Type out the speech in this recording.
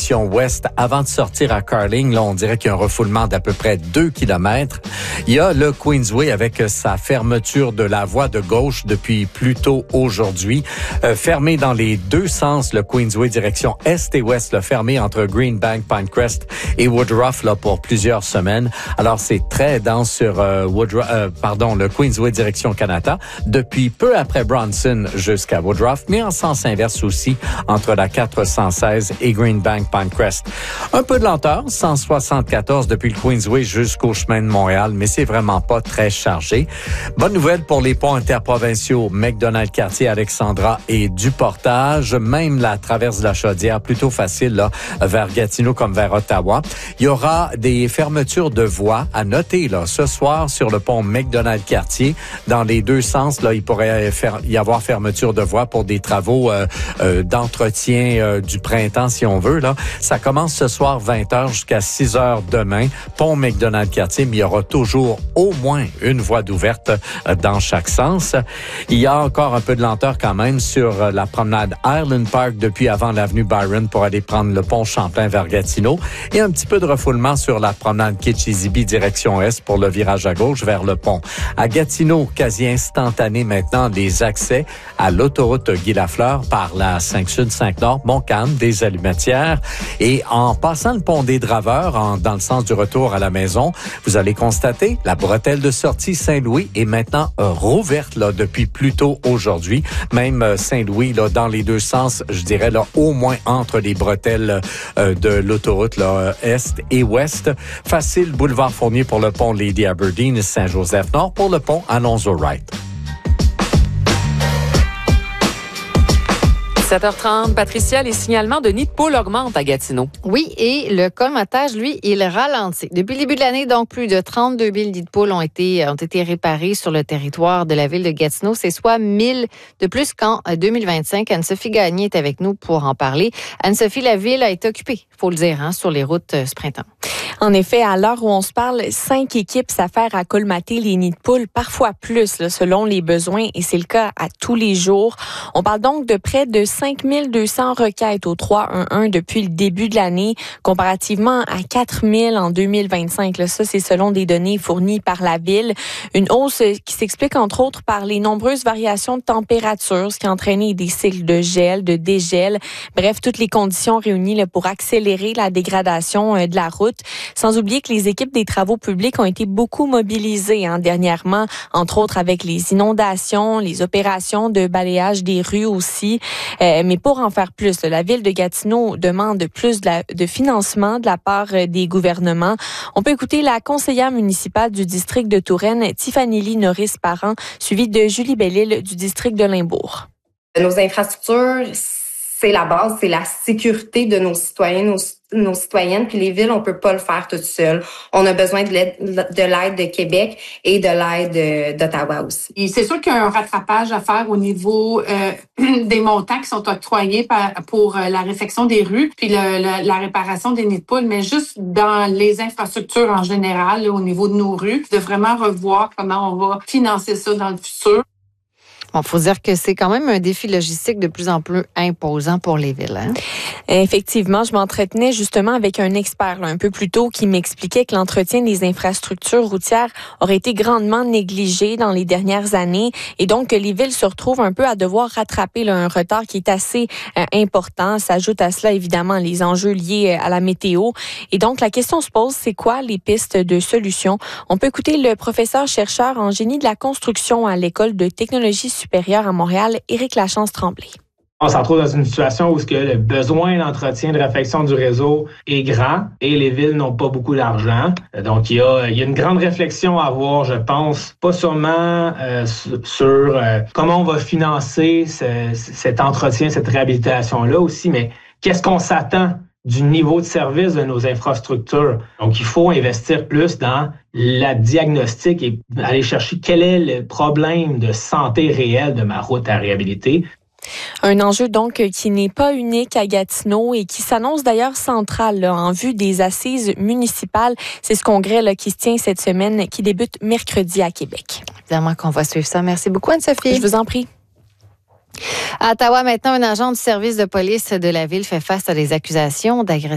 direction ouest avant de sortir à Carling. Là, on dirait qu'il y a un refoulement d'à peu près 2 kilomètres. Il y a le Queensway avec sa fermeture de la voie de gauche depuis plus tôt aujourd'hui. Fermé dans les deux sens, le Queensway direction est et ouest, là, fermé entre Greenbank, Pinecrest et Woodruff là, pour plusieurs semaines. Alors, c'est très dense sur le Queensway direction Kanata depuis peu après Bronson jusqu'à Woodruff, mais en sens inverse aussi entre la 416 et Greenbank, Pinecrest. Un peu de lenteur, 174 depuis le Queensway jusqu'au chemin de Montréal, mais c'est vraiment pas très chargé. Bonne nouvelle pour les ponts interprovinciaux McDonald-Cartier, Alexandra et Duportage. Même la traverse de la Chaudière, plutôt facile là, vers Gatineau comme vers Ottawa. Il y aura des fermetures de voies à noter là ce soir sur le pont McDonald-Cartier. Dans les deux sens, là, il pourrait y avoir fermeture de voies pour des travaux d'entretien du printemps, si on veut. Là. Ça commence ce soir 20h jusqu'à 6h demain. Pont McDonald-Cartier, mais il y aura toujours au moins une voie d'ouverte dans chaque sens. Il y a encore un peu de lenteur quand même sur la promenade Highland Park depuis avant l'avenue Byron pour aller prendre le pont Champlain vers Gatineau et un petit peu de refoulement sur la promenade Kitchissippi direction est pour le virage à gauche vers le pont. À Gatineau, quasi instantané maintenant les accès à l'autoroute Guy-Lafleur par la 5-Sud-5-Nord, Montcalm, des Allumetières. Et en passant le pont des Draveurs, dans le sens du retour à la maison, vous allez constater la bretelle de sortie Saint-Louis est maintenant rouverte là, depuis plus tôt aujourd'hui. Même Saint-Louis, là, dans les deux sens, je dirais là, au moins entre les bretelles de l'autoroute là, est et ouest. Facile, boulevard Fournier pour le pont Lady Aberdeen, Saint-Joseph-Nord pour le pont Alonzo-Wright. 7h30, Patricia, les signalements de nids de poules augmentent à Gatineau. Oui, et le colmatage, lui, il ralentit. Depuis le début de l'année, donc, plus de 32 000 nids de poules ont été réparés sur le territoire de la ville de Gatineau. C'est soit 1000 de plus qu'en 2025. Anne-Sophie Gagné est avec nous pour en parler. Anne-Sophie, la ville a été occupée, il faut le dire, sur les routes ce printemps. En effet, à l'heure où on se parle, 5 équipes s'affairent à colmater les nids de poules, parfois plus, là, selon les besoins, et c'est le cas à tous les jours. On parle donc de près de 5200 requêtes au 311 depuis le début de l'année, comparativement à 4000 en 2025. Là, ça, c'est selon des données fournies par la ville. Une hausse qui s'explique entre autres par les nombreuses variations de température, ce qui a entraîné des cycles de gel, de dégel, bref, toutes les conditions réunies là, pour accélérer la dégradation de la route. Sans oublier que les équipes des travaux publics ont été beaucoup mobilisées dernièrement, entre autres avec les inondations, les opérations de balayage des rues aussi. Mais pour en faire plus, la ville de Gatineau demande plus de financement de la part des gouvernements. On peut écouter la conseillère municipale du district de Touraine, Tiffany Norris-Parent, suivie de Julie Bellil du district de Limbourg. Nos infrastructures, c'est la base, c'est la sécurité de nos citoyens, nos citoyennes, puis les villes, on peut pas le faire toutes seules. On a besoin de l'aide de Québec et de l'aide d'Ottawa aussi. Et c'est sûr qu'il y a un rattrapage à faire au niveau des montants qui sont octroyés pour la réfection des rues, puis la réparation des nids de poules, mais juste dans les infrastructures en général, là, au niveau de nos rues, de vraiment revoir comment on va financer ça dans le futur. Bon, faut dire que c'est quand même un défi logistique de plus en plus imposant pour les villes. Hein? Effectivement, je m'entretenais justement avec un expert là, un peu plus tôt qui m'expliquait que l'entretien des infrastructures routières aurait été grandement négligé dans les dernières années et donc que les villes se retrouvent un peu à devoir rattraper là, un retard qui est assez important. S'ajoute à cela évidemment les enjeux liés à la météo. Et donc la question se pose, c'est quoi les pistes de solutions? On peut écouter le professeur-chercheur en génie de la construction à l'École de technologie supérieure à Montréal, Éric Lachance-Tremblay. On se retrouve dans une situation où le besoin d'entretien, de réfection du réseau est grand et les villes n'ont pas beaucoup d'argent. Donc, il y a une grande réflexion à avoir, je pense, pas seulement sur comment on va financer cet entretien, cette réhabilitation-là aussi, mais qu'est-ce qu'on s'attend du niveau de service de nos infrastructures. Donc, il faut investir plus dans la diagnostic et aller chercher quel est le problème de santé réel de ma route à réhabiliter. Un enjeu donc qui n'est pas unique à Gatineau et qui s'annonce d'ailleurs central là, en vue des assises municipales. C'est ce congrès là, qui se tient cette semaine, qui débute mercredi à Québec. Évidemment qu'on va suivre ça. Merci beaucoup, Anne-Sophie. Je vous en prie. À Ottawa, maintenant, un agent du service de police de la ville fait face à des accusations d'agression